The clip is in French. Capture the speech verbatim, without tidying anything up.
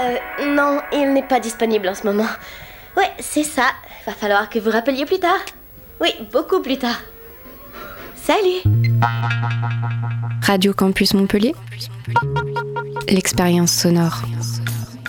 Euh, non, il n'est pas disponible en ce moment. Ouais, c'est ça. Va falloir que vous rappeliez plus tard. Oui, beaucoup plus tard. Salut. Radio Campus Montpellier, l'expérience sonore.